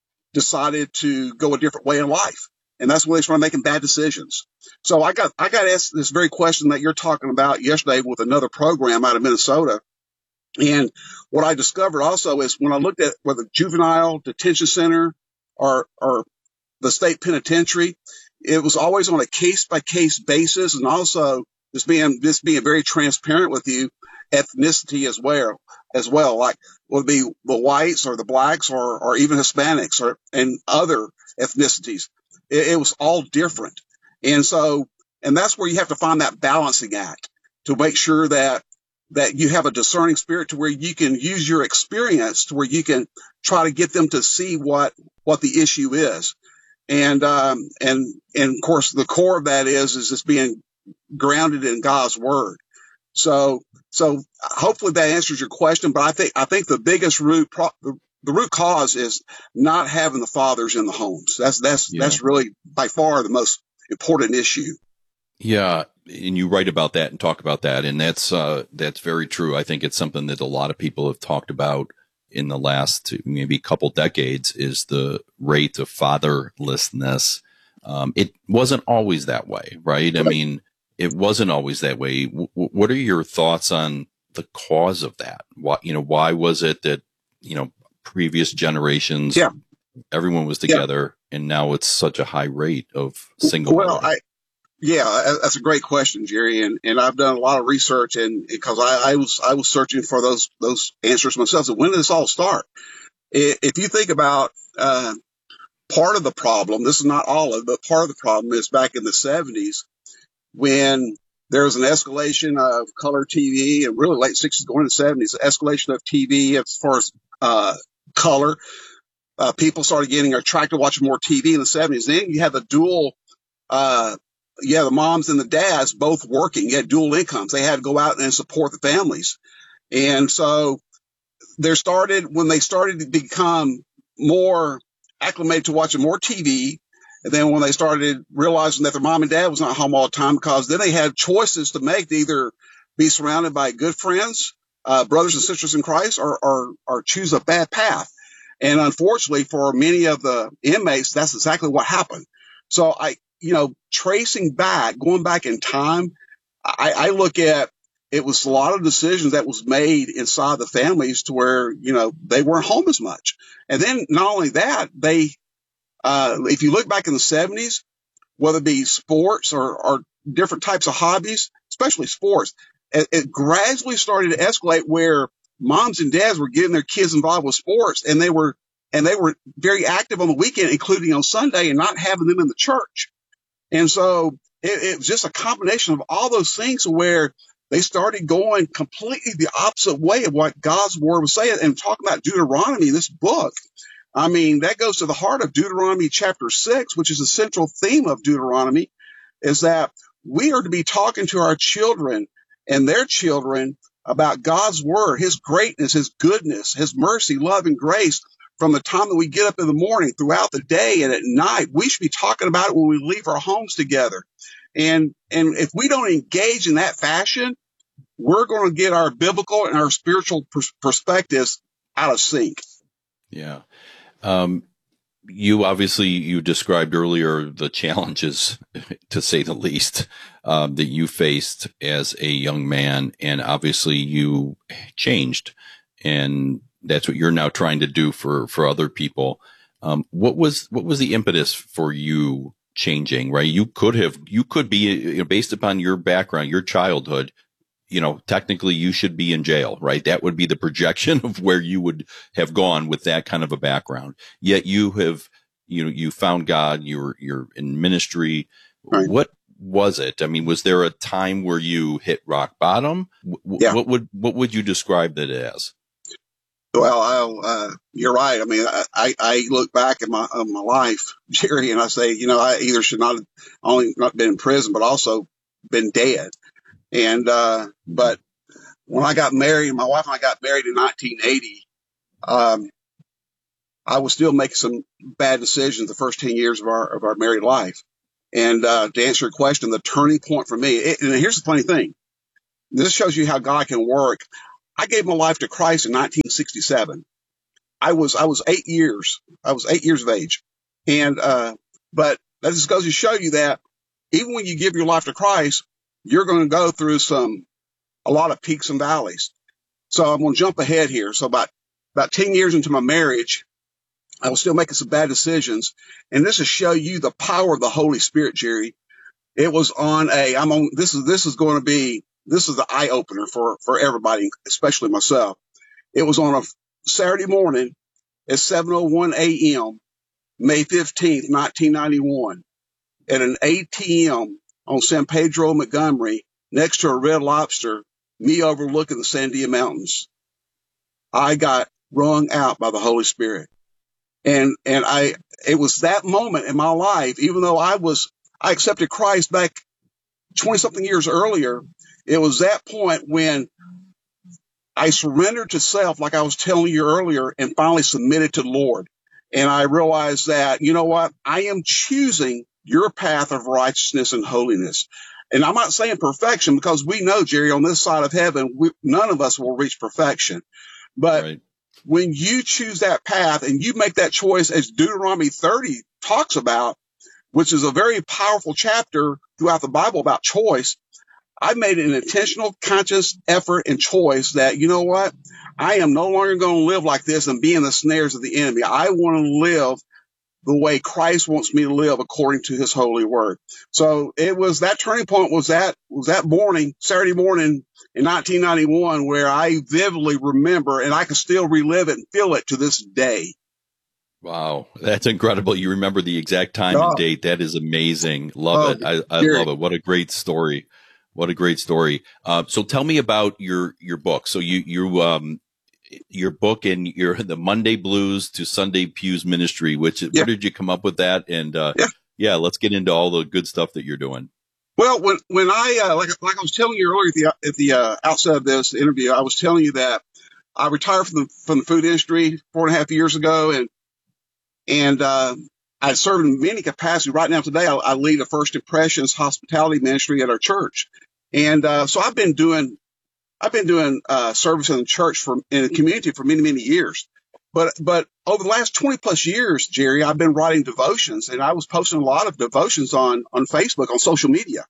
S5: decided to go a different way in life. And that's when they started making bad decisions. So I got, I got asked this very question that you're talking about yesterday with another program out of Minnesota. And what I discovered also is when I looked at whether juvenile detention center or, or the state penitentiary, it was always on a case by case basis. And also just being, just being very transparent with you, ethnicity as well, as well, like would be the whites or the blacks or, or even Hispanics or, and other ethnicities. It, it was all different. And so, and that's where you have to find that balancing act to make sure that, that you have a discerning spirit to where you can use your experience to where you can try to get them to see what, what the issue is. And, um, and, and of course the core of that is, is just being grounded in God's word. So, so hopefully that answers your question, but I think, I think the biggest root, pro- the, the root cause is not having the fathers in the homes. That's, that's, yeah. that's really by far the most important issue.
S2: Yeah. And you write about that and talk about that. And that's, uh, that's very true. I think it's something that a lot of people have talked about in the last maybe couple decades is the rate of fatherlessness. Um, it wasn't always that way, right? I mean, it wasn't always that way. W- what are your thoughts on the cause of that? Why, you know, why was it that, you know, previous generations, yeah. everyone was together yeah. and now it's such a high rate of single?
S5: Well, I, yeah, that's a great question, Jerry. And, and I've done a lot of research and because I, I was, I was searching for those, those answers myself. So when did this all start? If you think about, uh, part of the problem, this is not all of it, but part of the problem is back in the seventies when there was an escalation of color T V and really late sixties going to the seventies, escalation of T V as far as, uh, color. Uh, people started getting attracted to watching more T V in the seventies. Then you had the dual, uh, yeah, the moms and the dads both working. You had dual incomes. They had to go out and support the families. And so there started, when they started to become more acclimated to watching more T V, and then when they started realizing that their mom and dad was not home all the time, because then they had choices to make to either be surrounded by good friends, uh, brothers and sisters in Christ, or, or, or choose a bad path. And unfortunately for many of the inmates, that's exactly what happened. So I, you know, tracing back, going back in time, I, I look at it was a lot of decisions that was made inside the families to where, you know, they weren't home as much. And then not only that, they, uh, if you look back in the seventies, whether it be sports or, or different types of hobbies, especially sports, it, it gradually started to escalate where moms and dads were getting their kids involved with sports and they were, and they were very active on the weekend, including on Sunday, and not having them in the church. And so it, it was just a combination of all those things where they started going completely the opposite way of what God's word was saying. And talking about Deuteronomy, this book, I mean, that goes to the heart of Deuteronomy chapter six, which is the central theme of Deuteronomy, is that we are to be talking to our children and their children about God's word, his greatness, his goodness, his mercy, love, and grace. From the time that we get up in the morning, throughout the day, and at night, we should be talking about it when we leave our homes together. And, and if we don't engage in that fashion, we're going to get our biblical and our spiritual pers- perspectives out of sync.
S2: Yeah. Um, you obviously, you described earlier the challenges, to say the least, um, that you faced as a young man. And obviously you changed, and that's what you're now trying to do for, for other people. Um, what was, what was the impetus for you changing, right? You could have, you could be, you know, based upon your background, your childhood, you know, technically you should be in jail, right? That would be the projection of where you would have gone with that kind of a background. Yet you have, you know, you found God, you're, you're in ministry.
S5: Right.
S2: What was it? I mean, was there a time where you hit rock bottom? W-
S5: Yeah.
S2: What would, what would you describe that as?
S5: Well, I'll, uh, you're right. I mean, I, I, I look back at my, uh, my life, Jerry, and I say, you know, I either should not have only not been in prison, but also been dead. And, uh, but when I got married, my wife and I got married in nineteen eighty, um, I was still making some bad decisions the first ten years of our, of our married life. And, uh, to answer your question, the turning point for me, it, and here's the funny thing. This shows you how God can work. I gave my life to Christ in nineteen sixty-seven. I was, I was eight years, I was eight years of age. And, uh, but that just goes to show you that even when you give your life to Christ, you're going to go through some, a lot of peaks and valleys. So I'm going to jump ahead here. So about, about ten years into my marriage, I was still making some bad decisions. And this will show you the power of the Holy Spirit, Jerry. It was on a, I'm on, this is, this is going to be, this is the eye opener for, for everybody, especially myself. It was on a Saturday morning at seven oh one a.m., May fifteenth, nineteen ninety-one, at an A T M on San Pedro Montgomery, next to a Red Lobster, me overlooking the Sandia Mountains. I got wrung out by the Holy Spirit. And, and I, it was that moment in my life, even though I was, I accepted Christ back twenty something years earlier. It was that point when I surrendered to self, like I was telling you earlier, and finally submitted to the Lord. And I realized that, you know what? I am choosing your path of righteousness and holiness. And I'm not saying perfection, because we know, Jerry, on this side of heaven, we, none of us will reach perfection. But right. When you choose that path and you make that choice, as Deuteronomy thirty talks about, which is a very powerful chapter throughout the Bible about choice, I made an intentional, conscious effort and choice that, you know what? I am no longer going to live like this and be in the snares of the enemy. I want to live the way Christ wants me to live according to his holy word. So it was that turning point was that, was that morning, Saturday morning in nineteen ninety-one, where I vividly remember, and I can still relive it and feel it to this day.
S2: Wow. That's incredible. You remember the exact time
S5: oh.
S2: and date. That is amazing. Love
S5: oh,
S2: it. I, I
S5: Jerry.
S2: love it. What a great story. What a great story. Uh, so tell me about your, your book. So you, you, um, your book and your, the Monday Blues to Sunday Pews Ministry, which, yeah. Where did you come up with that? And, uh, yeah. yeah, let's get into all the good stuff that you're doing.
S5: Well, when, when I, uh, like, like I was telling you earlier at the, at the, uh, outset of this interview, I was telling you that I retired from the, from the food industry four and a half years ago. And, and, uh, I served in many capacities. Right now, today, I, I lead a First Impressions hospitality ministry at our church. And, uh, so I've been doing, I've been doing, uh, service in the church for, in the community for many, many years. But, but over the last twenty plus years, Jerry, I've been writing devotions, and I was posting a lot of devotions on, on Facebook, on social media.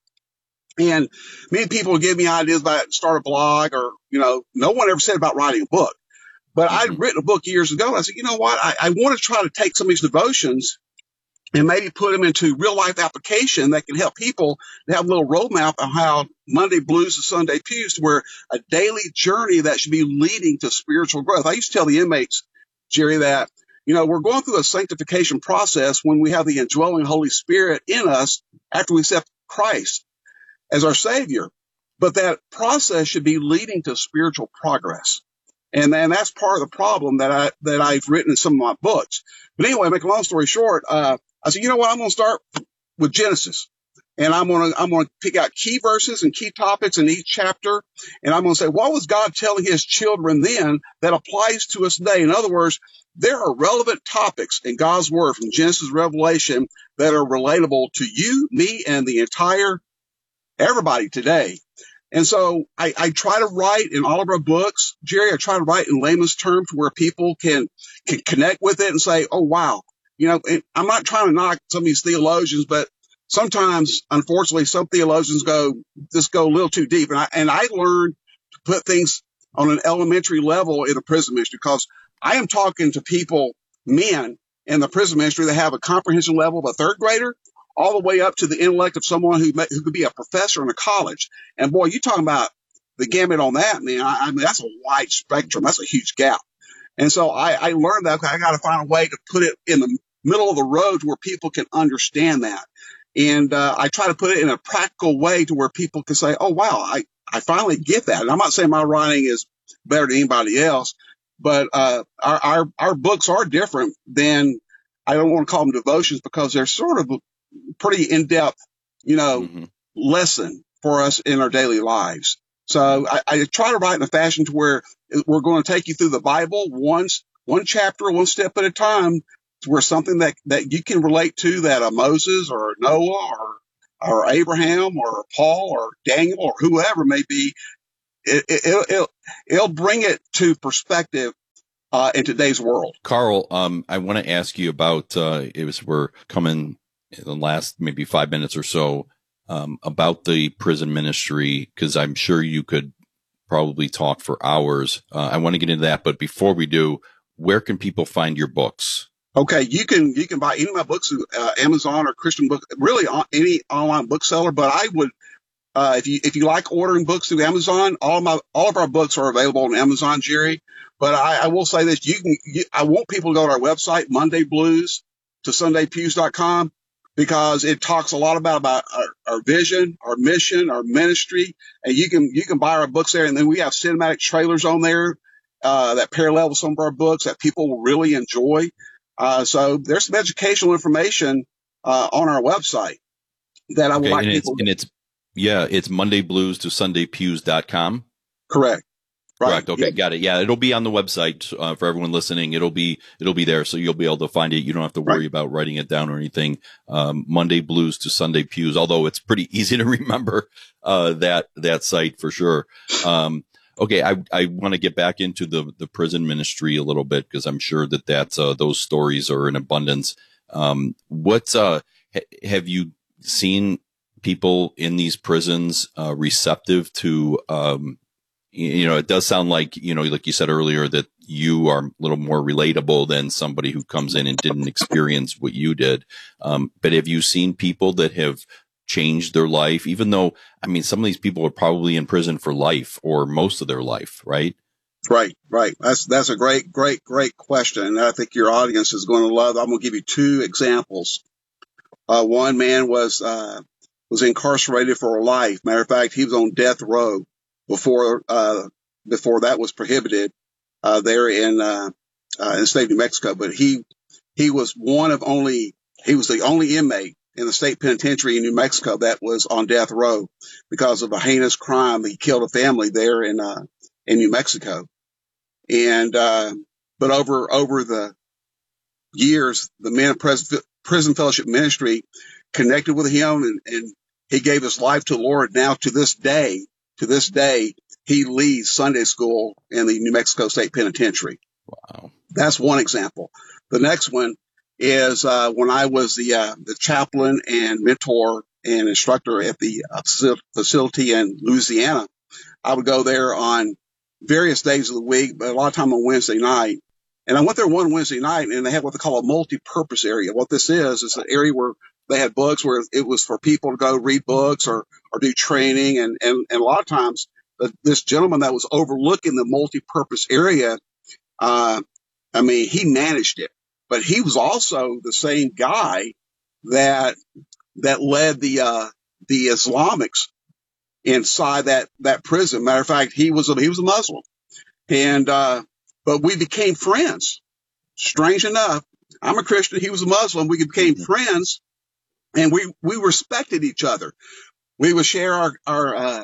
S5: And many people give me ideas about start a blog, or, you know, no one ever said about writing a book. But mm-hmm. I'd written a book years ago, and I said, you know what? I, I want to try to take some of these devotions and maybe put them into real life application that can help people to have a little roadmap on how Monday Blues to Sunday Pews, where a daily journey that should be leading to spiritual growth. I used to tell the inmates, Jerry, that, you know, we're going through a sanctification process when we have the indwelling Holy Spirit in us after we accept Christ as our Savior. But that process should be leading to spiritual progress. And then that's part of the problem that I, that I've written in some of my books. But anyway, make a long story short, uh, I said, you know what? I'm going to start with Genesis, and I'm going to, I'm going to pick out key verses and key topics in each chapter. And I'm going to say, what was God telling his children then that applies to us today? In other words, there are relevant topics in God's word from Genesis to Revelation that are relatable to you, me, and the entire everybody today. And so I, I try to write in all of our books, Jerry, I try to write in layman's terms where people can, can connect with it and say, oh, wow. You know, I'm not trying to knock some of these theologians, but sometimes, unfortunately, some theologians go, just go a little too deep. And I, and I learned to put things on an elementary level in the prison ministry, because I am talking to people, men in the prison ministry that have a comprehension level of a third grader, all the way up to the intellect of someone who may, who could be a professor in a college. And boy, you talking about the gamut on that, man. I, I mean, that's a wide spectrum. That's a huge gap. And so I, I learned that, okay, I got to find a way to put it in the middle of the road to where people can understand that. And uh, I try to put it in a practical way to where people can say, oh, wow, I, I finally get that. And I'm not saying my writing is better than anybody else, but uh, our, our, our books are different than, I don't want to call them devotions, because they're sort of pretty in-depth, you know, mm-hmm. lesson for us in our daily lives. So I, I try to write in a fashion to where we're going to take you through the Bible once, one chapter, one step at a time, to where something that, that you can relate to, that a Moses or Noah or, or Abraham or Paul or Daniel or whoever may be, it, it, it'll, it'll, it'll bring it to perspective uh, in today's world.
S2: Carl, um, I want to ask you about, uh, it was, we're coming in the last maybe five minutes or so, um, about the prison ministry, because I'm sure you could probably talk for hours. Uh, I want to get into that, but before we do, where can people find your books?
S5: Okay, you can you can buy any of my books through uh, Amazon or Christian Book, really on any online bookseller. But I would, uh, if you if you like ordering books through Amazon, all of my all of our books are available on Amazon, Jerry. But I, I will say this: you can. You, I want people to go to our website, Monday Blues to Sunday Pews dot com, because it talks a lot about about our, our vision, our mission, our ministry, and you can you can buy our books there. And then we have cinematic trailers on there uh, that parallel with some of our books that people will really enjoy. Uh, so there's some educational information, uh, on our website that I would
S2: okay,
S5: like
S2: and
S5: people
S2: it's, and it's, yeah, it's Monday Blues to Sunday Pews dot com.
S5: Correct. Right.
S2: Correct. Okay. Yeah. Got it. Yeah. It'll be on the website, uh, for everyone listening. It'll be, it'll be there. So you'll be able to find it. You don't have to worry right. about writing it down or anything. Um, Monday Blues to Sunday Pews, although it's pretty easy to remember, uh, that, that site for sure. Um, Okay, I, I want to get back into the, the prison ministry a little bit, because I'm sure that that's, uh, those stories are in abundance. Um, what's, uh, ha- have you seen people in these prisons, uh, receptive to, um, you know, it does sound like, you know, like you said earlier, that you are a little more relatable than somebody who comes in and didn't experience what you did. Um, but have you seen people that have changed their life, even though, I mean, some of these people are probably in prison for life or most of their life, right?
S5: Right, right. That's, that's a great, great, great question. And I think your audience is going to love. I'm going to give you two examples. Uh, one man was, uh, was incarcerated for life. Matter of fact, he was on death row before, uh, before that was prohibited, uh, there in, uh, uh, in the state of New Mexico. But he, he was one of only, he was the only inmate in the state penitentiary in New Mexico that was on death row because of a heinous crime. He killed a family there in, uh, in New Mexico. And, uh, but over, over the years, the Men of Prison, Prison Fellowship Ministry connected with him, and, and he gave his life to the Lord. Now to this day, to this day, he leads Sunday school in the New Mexico State Penitentiary.
S2: Wow. That's
S5: one example. The next one is uh, when I was the uh, the chaplain and mentor and instructor at the uh, facility in Louisiana. I would go there on various days of the week, but a lot of time on Wednesday night. And I went there one Wednesday night, and they had what they call a multi-purpose area. What this is is an area where they had books where it was for people to go read books or or do training, and and, and a lot of times uh, this gentleman that was overlooking the multi-purpose area, uh, I mean, he managed it. But he was also the same guy that that led the uh, the Islamics inside that that prison. Matter of fact, he was a, he was a Muslim, and uh, but we became friends. Strange enough, I'm a Christian. He was a Muslim. We became mm-hmm. friends, and we we respected each other. We would share our our uh,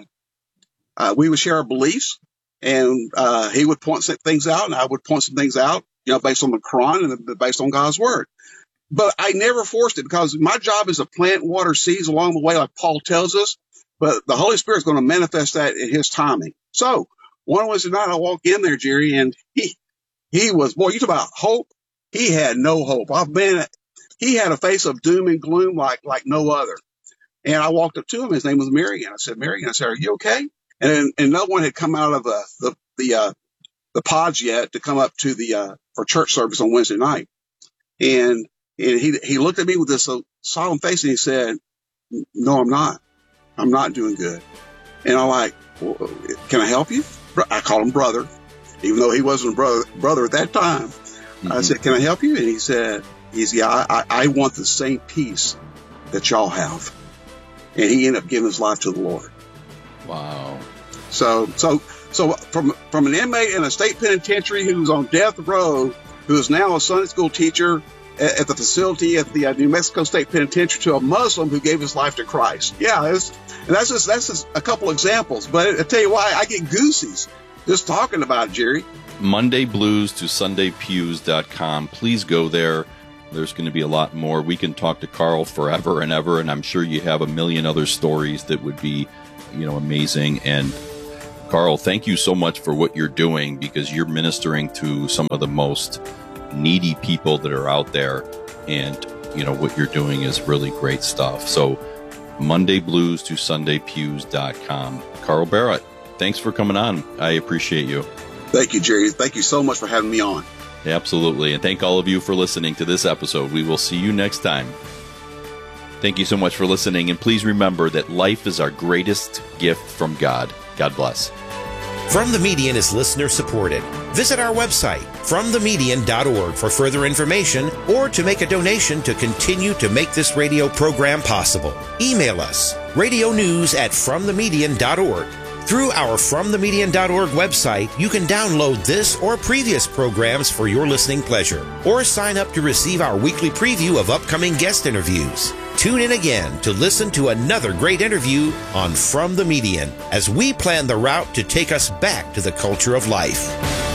S5: uh, we would share our beliefs, and uh, he would point some things out, and I would point some things out. You know, based on the Quran and based on God's word. But I never forced it, because my job is to plant, water, seeds along the way, like Paul tells us. But the Holy Spirit is going to manifest that in his timing. So one Wednesday night, I walk in there, Jerry, and he, he was, boy, you talk about hope. He had no hope. I've been, he had a face of doom and gloom like, like no other. And I walked up to him. His name was Marion. I said, Marion, I said, are you okay? And, and no one had come out of the, the, the, uh, the pods yet to come up to the, uh, for church service on Wednesday night. And, and he, he looked at me with this uh, solemn face, and he said, no, I'm not. I'm not doing good. And I'm like, well, can I help you? I called him brother, even though he wasn't a brother, brother at that time. Mm-hmm. I said, can I help you? And he said, He's, yeah, I, I want the same peace that y'all have. And he ended up giving his life to the Lord.
S2: Wow.
S5: So, so, so from, from an inmate in a state penitentiary who's on death row, who is now a Sunday school teacher at, at the facility at the uh, New Mexico State Penitentiary, to a Muslim who gave his life to Christ. Yeah. It's, and that's just, that's just a couple examples, but I tell you why I get goosies just talking about it, Jerry.
S2: Monday Blues to Sunday Pews dot com. Please go there. There's going to be a lot more. We can talk to Carl forever and ever, and I'm sure you have a million other stories that would be, you know, amazing. And Carl, thank you so much for what you're doing, because you're ministering to some of the most needy people that are out there. And, you know, what you're doing is really great stuff. So Monday Blues to Sunday Pews dot com. Carl Barrett, thanks for coming on. I appreciate you.
S5: Thank you, Jerry. Thank you so much for having me on.
S2: Absolutely. And thank all of you for listening to this episode. We will see you next time. Thank you so much for listening. And please remember that life is our greatest gift from God. God bless.
S4: From the Median is listener supported. Visit our website, from the median dot org, for further information or to make a donation to continue to make this radio program possible. Email us, radio news at from the median dot org. Through our from the median dot org website, you can download this or previous programs for your listening pleasure, or sign up to receive our weekly preview of upcoming guest interviews. Tune in again to listen to another great interview on From the Median as we plan the route to take us back to the culture of life.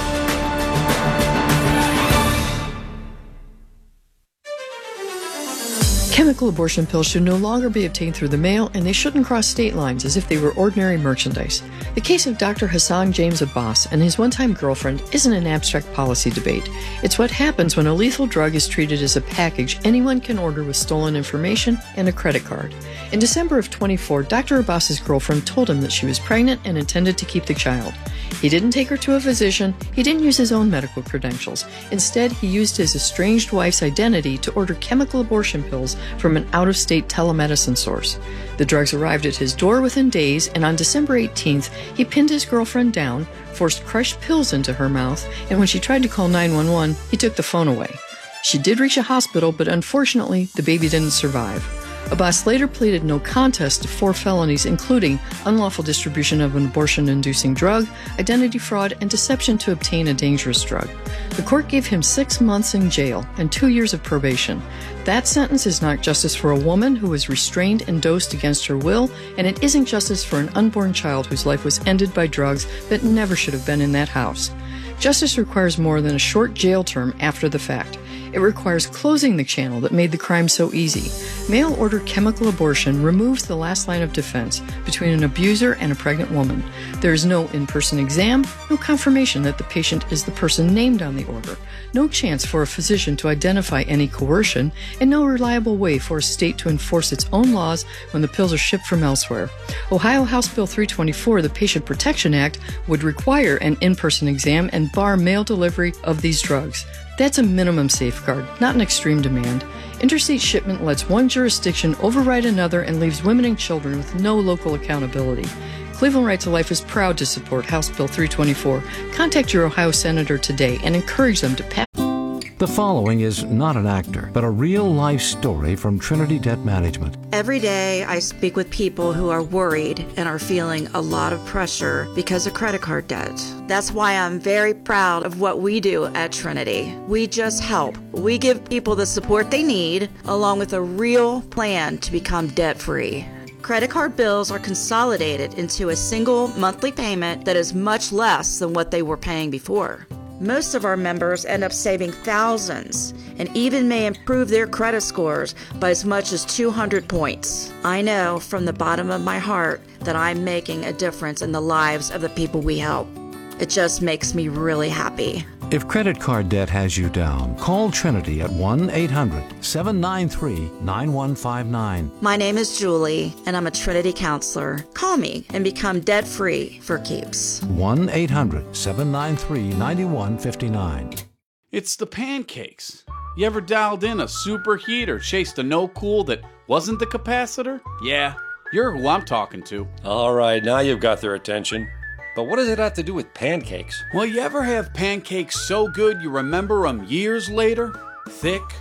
S3: Chemical abortion pills should no longer be obtained through the mail, and they shouldn't cross state lines as if they were ordinary merchandise. The case of Doctor Hassan James Abbas and his one-time girlfriend isn't an abstract policy debate. It's what happens when a lethal drug is treated as a package anyone can order with stolen information and a credit card. In December of twenty-four, Doctor Abbas's girlfriend told him that she was pregnant and intended to keep the child. He didn't take her to a physician. He didn't use his own medical credentials. Instead, he used his estranged wife's identity to order chemical abortion pills from an out-of-state telemedicine source. The drugs arrived at his door within days, and on December eighteenth, he pinned his girlfriend down, forced crushed pills into her mouth, and when she tried to call nine one one, he took the phone away. She did reach a hospital, but unfortunately, the baby didn't survive. Abbas later pleaded no contest to four felonies, including unlawful distribution of an abortion-inducing drug, identity fraud, and deception to obtain a dangerous drug. The court gave him six months in jail and two years of probation. That sentence is not justice for a woman who was restrained and dosed against her will, and it isn't justice for an unborn child whose life was ended by drugs that never should have been in that house. Justice requires more than a short jail term after the fact. It requires closing the channel that made the crime so easy. Mail-order chemical abortion removes the last line of defense between an abuser and a pregnant woman. There is no in-person exam, no confirmation that the patient is the person named on the order, no chance for a physician to identify any coercion, and no reliable way for a state to enforce its own laws when the pills are shipped from elsewhere. Ohio House Bill three twenty-four, the Patient Protection Act, would require an in-person exam and bar mail delivery of these drugs. That's a minimum safeguard, not an extreme demand. Interstate shipment lets one jurisdiction override another and leaves women and children with no local accountability. Cleveland Right to Life is proud to support House Bill three twenty-four. Contact your Ohio senator today and encourage them to pass.
S6: The following is not an actor, but a real-life story from Trinity Debt Management.
S7: Every day I speak with people who are worried and are feeling a lot of pressure because of credit card debt. That's why I'm very proud of what we do at Trinity. We just help. We give people the support they need, along with a real plan to become debt-free. Credit card bills are consolidated into a single monthly payment that is much less than what they were paying before. Most of our members end up saving thousands and even may improve their credit scores by as much as two hundred points. I know from the bottom of my heart that I'm making a difference in the lives of the people we help. It just makes me really happy.
S6: If credit card debt has you down, call Trinity at one eight hundred seven nine three nine one five nine.
S7: My name is Julie, and I'm a Trinity counselor. Call me and become debt-free for keeps.
S6: one eight hundred seven nine three nine one five nine.
S8: It's the pancakes. You ever dialed in a superheat or chased a no-cool that wasn't the capacitor? Yeah, you're who I'm talking to.
S9: All right, now you've got their attention. But what does it have to do with pancakes?
S8: Well, you ever have pancakes so good you remember them years later? Thick,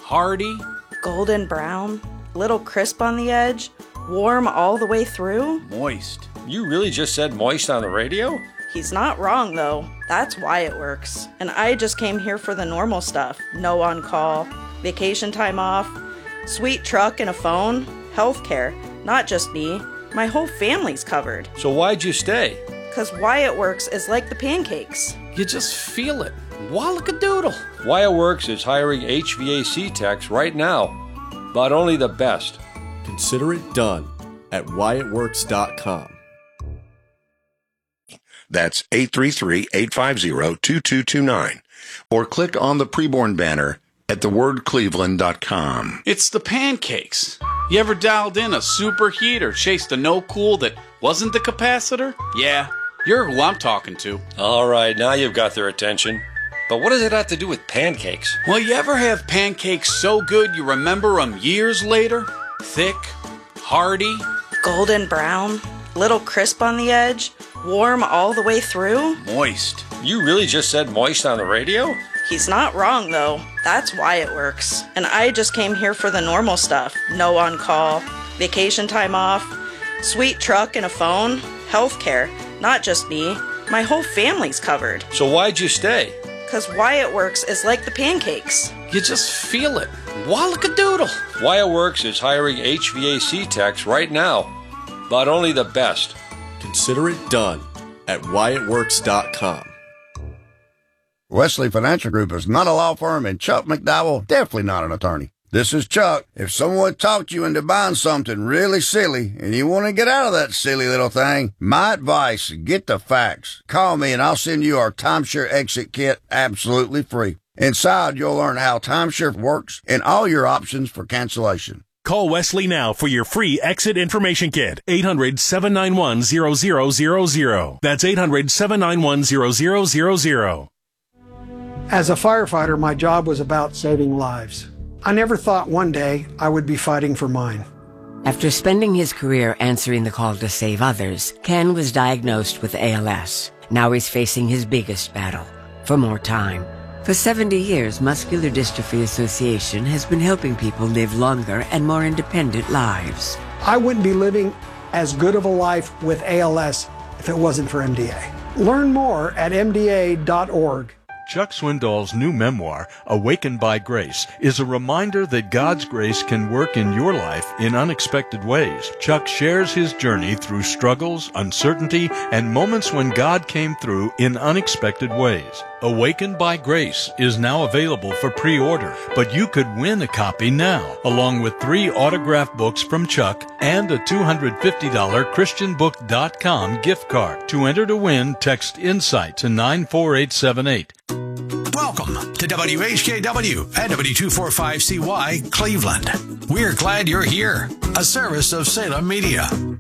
S8: hearty,
S10: golden brown, little crisp on the edge, warm all the way through.
S8: Moist.
S9: You really just said moist on the radio?
S10: He's not wrong, though. That's why it works. And I just came here for the normal stuff. No on-call, vacation time off, sweet truck and a phone, healthcare. Not just me. My whole family's covered.
S9: So why'd you stay?
S10: Because Wyatt Works is like the pancakes.
S8: You just feel it. Wallakadoodle.
S9: Wyatt Works is hiring H V A C techs right now, but only the best.
S11: Consider it done at Wyatt Works dot com.
S12: That's eight three three, eight five zero, two two two nine. Or click on the preborn banner at the word cleveland dot com.
S8: It's the pancakes. You ever dialed in a superheat or chased a no-cool that wasn't the capacitor? Yeah, you're who I'm talking to.
S9: All right, now you've got their attention. But what does it have to do with pancakes?
S8: Well, you ever have pancakes so good you remember them years later? Thick, hearty,
S10: golden brown, little crisp on the edge, warm all the way through.
S8: Moist.
S9: You really just said moist on the radio?
S10: He's not wrong, though. That's why it works. And I just came here for the normal stuff. No on-call, vacation time off, sweet truck and a phone, healthcare. Not just me. My whole family's covered.
S9: So why'd you stay?
S10: Because Wyatt Works is like the pancakes.
S8: You just feel it. Wallakadoodle.
S9: Wyatt Works is hiring H V A C techs right now, but only the best.
S11: Consider it done at Wyatt Works dot com.
S13: Wesley Financial Group is not a law firm, and Chuck McDowell definitely not an attorney. This is Chuck. If someone talked you into buying something really silly and you want to get out of that silly little thing, my advice, get the facts. Call me and I'll send you our timeshare exit kit absolutely free. Inside, you'll learn how timeshare works and all your options for cancellation.
S14: Call Wesley now for your free exit information kit. eight hundred, seven nine one, zero zero zero zero. That's eight hundred, seven nine one, zero zero zero zero.
S15: As a firefighter, my job was about saving lives. I never thought one day I would be fighting for mine.
S16: After spending his career answering the call to save others, Ken was diagnosed with A L S. Now he's facing his biggest battle, for more time. For seventy years, Muscular Dystrophy Association has been helping people live longer and more independent lives.
S15: I wouldn't be living as good of a life with A L S if it wasn't for M D A. Learn more at M D A dot org.
S17: Chuck Swindoll's new memoir, Awakened by Grace, is a reminder that God's grace can work in your life in unexpected ways. Chuck shares his journey through struggles, uncertainty, and moments when God came through in unexpected ways. Awakened by Grace is now available for pre-order, but you could win a copy now, along with three autographed books from Chuck and a two hundred fifty dollars Christian book dot com gift card. To enter to win, text INSIGHT to nine four eight seven eight.
S18: Welcome to W H K W and W two forty-five C Y Cleveland. We're glad you're here. A service of Salem Media.